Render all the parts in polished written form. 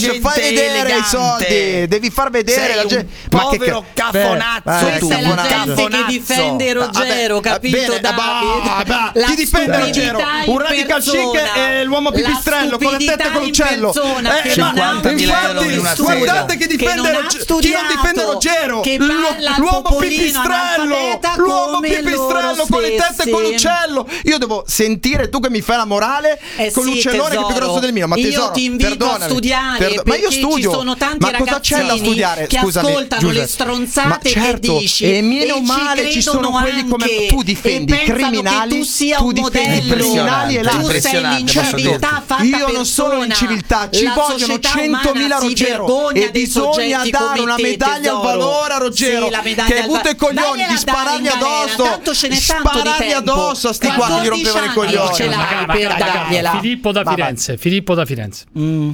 fai vedere i soldi, devi far vedere la gente. Povero cafonazzo, questa è la gente che difende Ruggero, capito Davide? Chi difende Ruggero? Un radical chic e l'uomo pipistrello con le tette con l'uccello. 50.000 euro in una sera. Guardate che difende chi non difende Ruggero, l'uomo pipistrello, con le tette con l'uccello. Io devo sentire tu che mi fai la morale con l'uccellone che è più grosso del mio. Ma tesoro, io ti invito a studiare, ma io studio. Ci sono tanti ragazzini che ascoltano le stronzate che dici, e meno male ci sono quelli come tu difendi i criminali, tu difendi i criminali e tu sei l'inciviltà fatta io non sono l'inciviltà, ci vogliono 100.000 Ruggero e bisogna dare una medaglia al valore a Ruggero che ha avuto i coglioni di sparargli addosso, sparargli addosso a sti qua che gli rompevano i coglioni. Filippo da Firenze.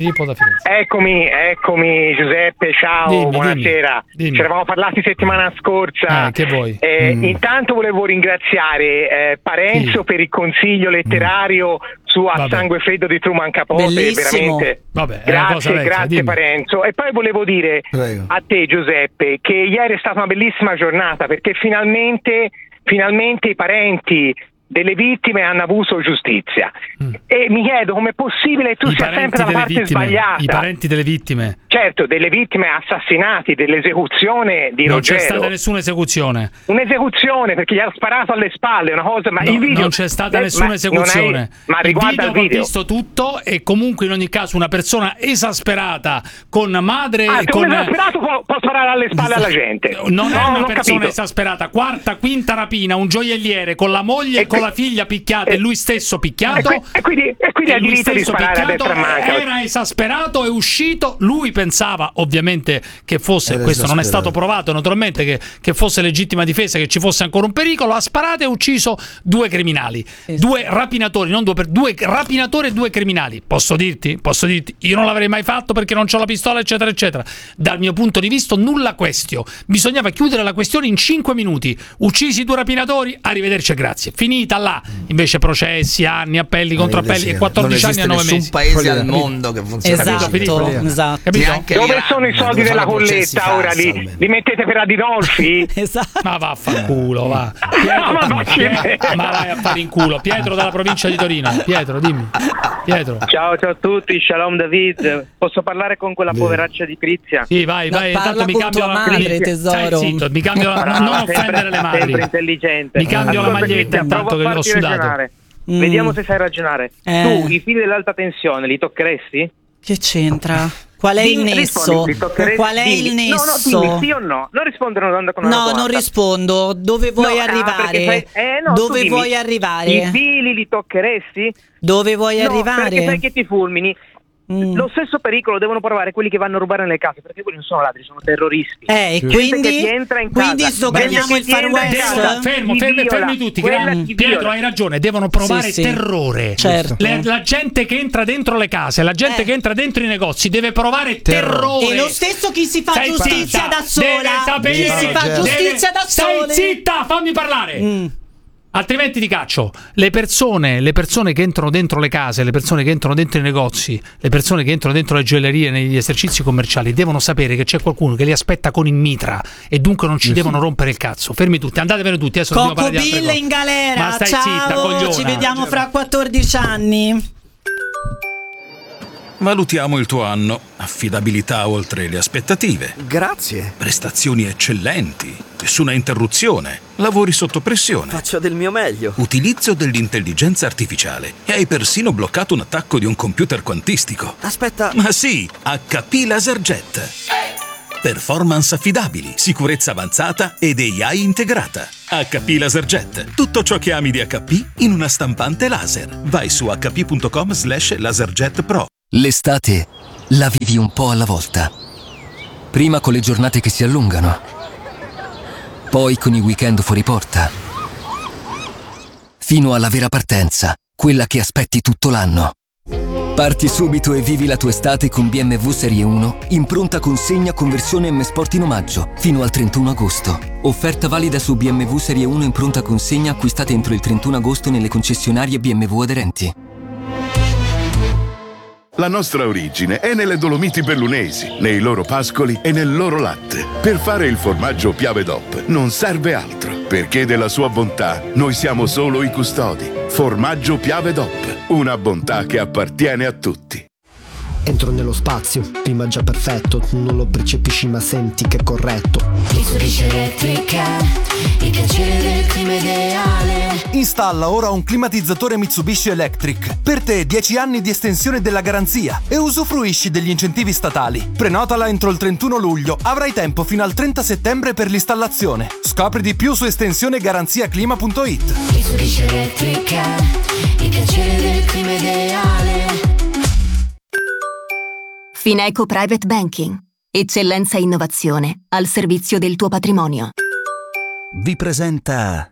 Eccomi Giuseppe, ciao, buonasera. Dimmi. Ci eravamo parlati settimana scorsa. Che vuoi? Intanto volevo ringraziare Parenzo per il consiglio letterario su A Sangue Freddo di Truman Capote. Bellissimo. Veramente. Grazie Parenzo. E poi volevo dire a te Giuseppe che ieri è stata una bellissima giornata perché finalmente i parenti delle vittime hanno avuto giustizia e mi chiedo com'è possibile che tu sia sempre dalla parte sbagliata. I parenti delle vittime, certo, delle vittime assassinati, dell'esecuzione di non Ruggero. c'è stata nessuna esecuzione, un'esecuzione perché gli ha sparato alle spalle, una cosa, ma il video non c'è stata nessuna esecuzione, ma riguarda il video ho visto tutto e comunque in ogni caso una persona esasperata con madre con esasperato può sparare alle spalle alla gente, non è una persona capito. Esasperata, quarta, quinta rapina, un gioielliere con la moglie e con la figlia picchiata e lui stesso picchiato e quindi ha diritto di sparare a destra e manca. Era esasperato, è uscito, lui pensava ovviamente che fosse, questo non è stato provato naturalmente, che fosse legittima difesa, che ci fosse ancora un pericolo, ha sparato e ucciso 2 criminali, 2 rapinatori, non 2 rapinatori e 2 criminali. Posso dirti, io non l'avrei mai fatto perché non c'ho la pistola eccetera eccetera. Dal mio punto di vista nulla questio, bisognava chiudere la questione in 5 minuti, uccisi 2 rapinatori, arrivederci e grazie, finita là. Invece processi, anni, appelli, contrappelli e 14 anni e 9 mesi. Nessun paese al mondo che funziona. Esatto. Dove sono i soldi della colletta ora? Li mettete per Adinolfi? Esatto. Ma vaffanculo, va. Ma vai a fare in culo. Pietro dalla provincia di Torino. Pietro, dimmi. Ciao a tutti, shalom David. Posso parlare con quella poveraccia di Crizia? Sì, vai. Intanto mi cambio la madre, tesoro. Stai zitto, mi cambio non offendere le madri. Sempre intelligente. Mi cambio la maglietta intanto che ho sudato. Vediamo se sai ragionare. Tu i fili dell'alta tensione li toccheresti? Che c'entra? Qual è il nesso? Qual è il nesso? No, sì o no? Non rispondere a una domanda con una domanda. No, non rispondo. Dove vuoi arrivare? Dove vuoi arrivare? I fili li toccheresti? Dove vuoi arrivare? Perché sai che ti fulmini. Lo stesso pericolo devono provare quelli che vanno a rubare nelle case, perché quelli non sono ladri, sono terroristi. Quindi sdoganiamo il Far West? Fermi tutti. Pietro, hai ragione, devono provare terrore. Certo. La gente che entra dentro le case, la gente che entra dentro i negozi deve provare terrore. E lo stesso chi si fa giustizia da sola. Stai zitta, fammi parlare. Altrimenti ti caccio. Le persone che entrano dentro le case, le persone che entrano dentro i negozi, le persone che entrano dentro le gioiellerie, negli esercizi commerciali, devono sapere che c'è qualcuno che li aspetta con il mitra e dunque non ci devono rompere il cazzo. Fermi tutti, andatevene tutti. Coco Bill in galera. Ma stai ciao, zitta, cogliona. Ci vediamo fra 14 anni. Valutiamo il tuo anno. Affidabilità oltre le aspettative. Grazie. Prestazioni eccellenti. Nessuna interruzione. Lavori sotto pressione. Faccio del mio meglio. Utilizzo dell'intelligenza artificiale. E hai persino bloccato un attacco di un computer quantistico. Aspetta. Ma sì, HP LaserJet. Performance affidabili, sicurezza avanzata ed AI integrata. HP LaserJet. Tutto ciò che ami di HP in una stampante laser. Vai su hp.com/laserjet pro. L'estate la vivi un po' alla volta. Prima con le giornate che si allungano, poi con i weekend fuori porta, fino alla vera partenza, quella che aspetti tutto l'anno. Parti subito e vivi la tua estate con BMW Serie 1 in pronta consegna con versione M Sport in omaggio fino al 31 agosto. Offerta valida su BMW Serie 1 in pronta consegna acquistate entro il 31 agosto nelle concessionarie BMW aderenti. La nostra origine è nelle Dolomiti Bellunesi, nei loro pascoli e nel loro latte. Per fare il formaggio Piave DOP non serve altro, perché della sua bontà noi siamo solo i custodi. Formaggio Piave DOP, una bontà che appartiene a tutti. Entro nello spazio, clima già perfetto, tu non lo percepisci ma senti che è corretto. Mitsubishi Elettrica, il piacere del clima ideale. Installa ora un climatizzatore Mitsubishi Electric. Per te 10 anni di estensione della garanzia e usufruisci degli incentivi statali. Prenotala entro il 31 luglio, avrai tempo fino al 30 settembre per l'installazione. Scopri di più su estensionegaranziaclima.it. Mitsubishi Elettrica, il piacere del clima ideale. Fineco Private Banking. Eccellenza e innovazione al servizio del tuo patrimonio. Vi presenta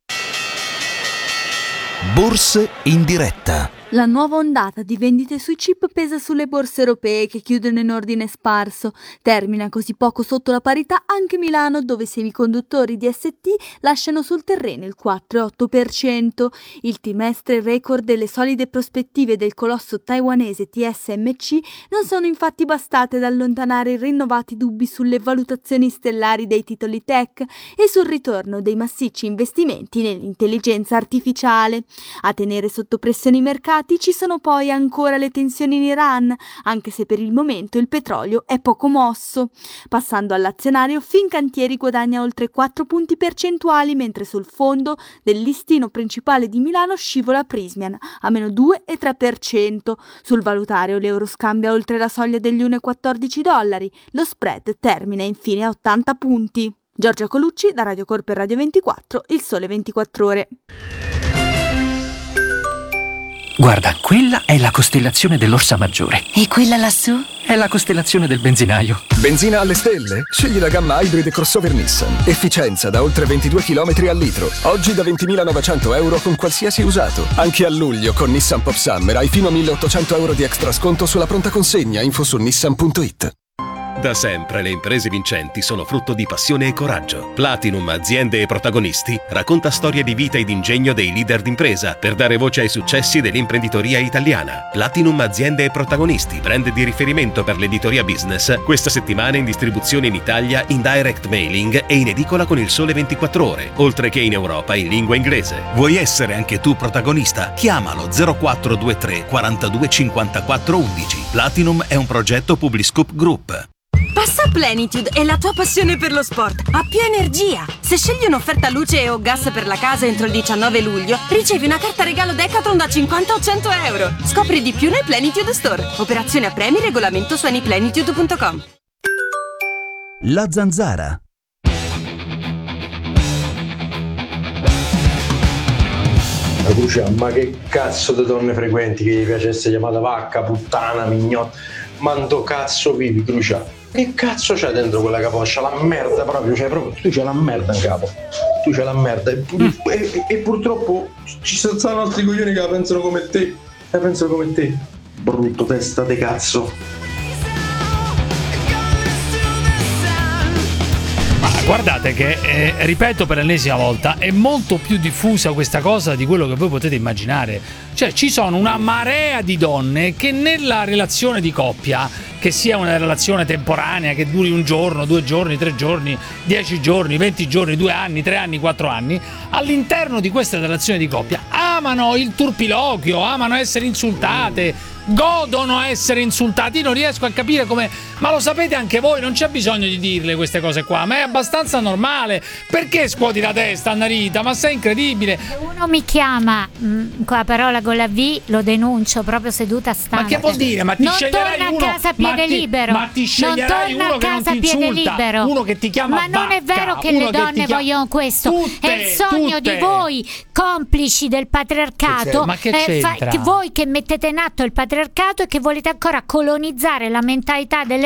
Borse in diretta. La nuova ondata di vendite sui chip pesa sulle borse europee che chiudono in ordine sparso. Termina così poco sotto la parità anche Milano, dove i semiconduttori DST lasciano sul terreno il 4,8%. Il trimestre record delle solide prospettive del colosso taiwanese TSMC non sono infatti bastate ad allontanare i rinnovati dubbi sulle valutazioni stellari dei titoli tech e sul ritorno dei massicci investimenti nell'intelligenza artificiale. A tenere sotto pressione i mercati ci sono poi ancora le tensioni in Iran, anche se per il momento il petrolio è poco mosso. Passando all'azionario, Fincantieri guadagna oltre 4 punti percentuali, mentre sul fondo del listino principale di Milano scivola Prysmian a meno 2,3%. Sul valutario l'euro scambia oltre la soglia degli $1,14. Lo spread termina infine a 80 punti. Giorgia Colucci, da Radio Corpo e Radio 24, Il Sole 24 Ore. Guarda, quella è la costellazione dell'Orsa Maggiore. E quella lassù? È la costellazione del benzinaio. Benzina alle stelle? Scegli la gamma Hybrid crossover Nissan. Efficienza da oltre 22 km al litro. Oggi da €20.900 con qualsiasi usato. Anche a luglio con Nissan Pop Summer hai fino a €1.800 di extra sconto sulla pronta consegna. Info su nissan.it. Da sempre le imprese vincenti sono frutto di passione e coraggio. Platinum Aziende e Protagonisti racconta storie di vita ed ingegno dei leader d'impresa per dare voce ai successi dell'imprenditoria italiana. Platinum Aziende e Protagonisti, brand di riferimento per l'editoria business, questa settimana in distribuzione in Italia in direct mailing e in edicola con Il Sole 24 Ore, oltre che in Europa in lingua inglese. Vuoi essere anche tu protagonista? Chiamalo 0423 42 54 11. Platinum è un progetto Publiscoop Group. Passa a Plenitude e la tua passione per lo sport ha più energia. Se scegli un'offerta luce o gas per la casa entro il 19 luglio, ricevi una carta regalo Decathlon da 50 o 100 euro. Scopri di più nel Plenitude Store. Operazione a premi, regolamento su anyplenitude.com. La Zanzara. Ma che cazzo di donne frequenti che gli piacesse chiamata vacca, puttana, mignotta? Mando cazzo vivi, Crucia? Che cazzo c'è dentro quella capoccia? La merda proprio, cioè proprio tu c'hai la merda in capo. Tu c'hai la merda e purtroppo ci sono altri coglioni che la pensano come te. Brutto testa de cazzo. Guardate che, ripeto per l'ennesima volta, è molto più diffusa questa cosa di quello che voi potete immaginare. Cioè ci sono una marea di donne che nella relazione di coppia, che sia una relazione temporanea, che duri un giorno, 2 giorni, 3 giorni, 10 giorni, 20 giorni, 2 anni, 3 anni, 4 anni, all'interno di questa relazione di coppia amano il turpiloquio, amano essere insultate, godono a essere insultati. Io non riesco a capire come, ma lo sapete anche voi, non c'è bisogno di dirle queste cose qua, ma è abbastanza normale. Perché scuoti la testa, Annarita? Ma sei incredibile. Uno mi chiama con la parola con la V, lo denuncio proprio seduta stante. Ma che vuol dire? Ma ti non sceglierai torna uno, a casa a piede libero. Ma ti sceglierai non uno che non ti insulta, libero. uno che ti chiama ma non vacca, è vero che le donne vogliono questo. È il sogno di voi complici del patriarcato. Ma che c'entra? Voi che mettete in atto il patriarcato e che volete ancora colonizzare la mentalità delle